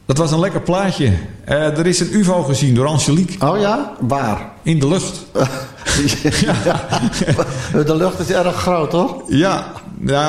Dat was een lekker plaatje. Er is een UFO gezien door Angelique. Oh ja? Waar? In de lucht. De lucht is erg groot, hoor. Ja,